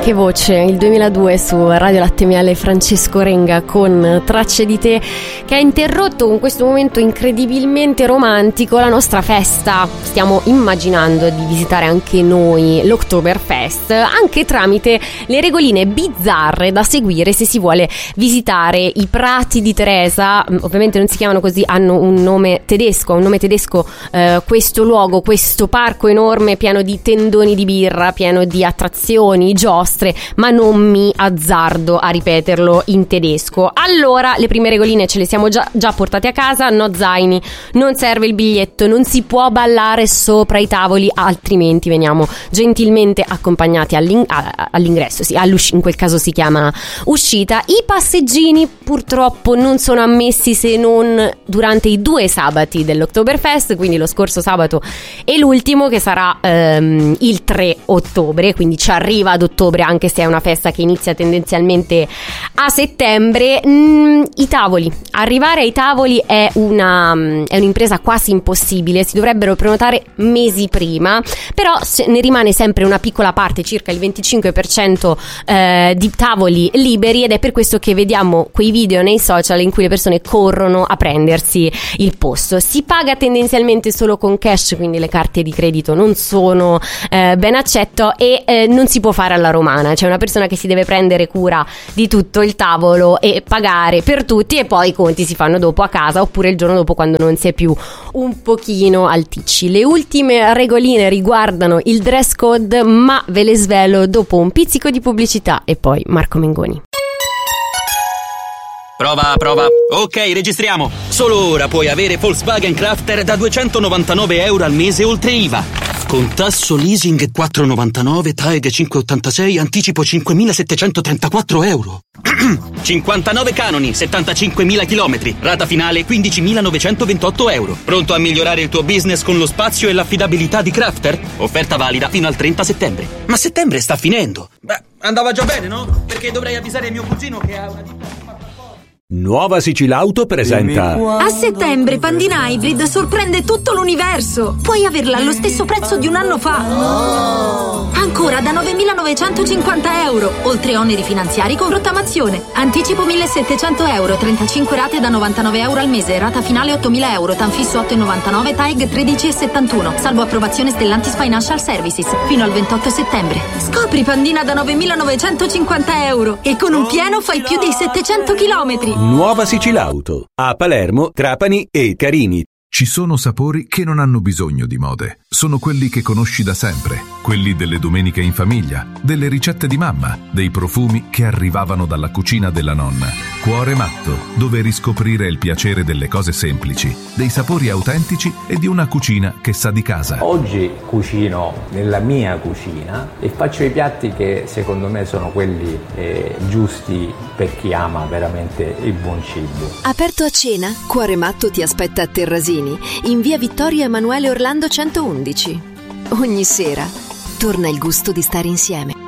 che voce, il 2002 su Radio Latte Miele, Francesco Renga con Tracce di te, che ha interrotto con questo momento incredibilmente romantico la nostra festa. Stiamo immaginando di visitare anche noi l'Oktoberfest, anche tramite le regoline bizzarre da seguire se si vuole visitare i Prati di Teresa. Ovviamente non si chiamano così, hanno un nome tedesco, questo luogo, questo parco enorme pieno di tendoni di birra, pieno di attrazioni, giostre, ma non mi azzardo a ripeterlo in tedesco. Allora, le prime regoline ce le siamo già portate a casa: no zaini, non serve il biglietto, non si può ballare sopra i tavoli, altrimenti veniamo gentilmente accompagnati all'ingresso, sì, in quel caso si chiama uscita. I passeggini purtroppo non sono ammessi se non durante i 2 sabati dell'Oktoberfest, quindi lo scorso sabato e l'ultimo, che sarà il 3 ottobre, quindi ci arriva ad ottobre, anche se è una festa che inizia tendenzialmente a settembre. Arrivare ai tavoli è un'impresa quasi impossibile, si dovrebbero prenotare mesi prima, però ne rimane sempre una piccola parte, circa il 25% di tavoli liberi, ed è per questo che vediamo quei video nei social in cui le persone corrono a prendersi il posto. Si paga tendenzialmente solo con cash, quindi le carte di credito non sono ben accetto, e non si può fare alla romana, c'è una persona che si deve prendere cura di tutto il tavolo e pagare per tutti, e poi i conti si fanno dopo a casa oppure il giorno dopo, quando non si è più un pochino alticci. Le ultime regoline riguardano il dress code, ma ve le svelo dopo un pizzico di pubblicità e poi Marco Mengoni. Prova. Ok, registriamo. Solo ora puoi avere Volkswagen Crafter da €299 al mese oltre IVA. Con tasso leasing 4,99, TAEG 5,86, anticipo €5.734. 59 canoni, 75.000 chilometri, rata finale €15.928. Pronto a migliorare il tuo business con lo spazio e l'affidabilità di Crafter? Offerta valida fino al 30 settembre. Ma settembre sta finendo. Beh, andava già bene, no? Perché dovrei avvisare mio cugino che ha una ditta. Nuova Sicilauto presenta. A settembre Pandina Hybrid sorprende tutto l'universo. Puoi averla allo stesso prezzo di un anno fa. Ancora da €9.950, oltre oneri finanziari con rottamazione. Anticipo €1.700, 35 rate da €99 al mese, rata finale €8.000, tanfisso 8,99, TAEG 13,71, salvo approvazione Stellantis Financial Services, fino al 28 settembre. Scopri Pandina da €9.950 e con un pieno fai più di 700 chilometri. Nuova Sicilauto a Palermo, Trapani e Carini. Ci sono sapori che non hanno bisogno di mode. Sono quelli che conosci da sempre, quelli delle domeniche in famiglia, delle ricette di mamma, dei profumi che arrivavano dalla cucina della nonna. Cuore Matto, dove riscoprire il piacere delle cose semplici, dei sapori autentici e di una cucina che sa di casa. Oggi cucino nella mia cucina e faccio i piatti che secondo me sono quelli giusti per chi ama veramente il buon cibo. Aperto a cena, Cuore Matto ti aspetta a Terrasini, in via Vittorio Emanuele Orlando 111. Ogni sera torna il gusto di stare insieme.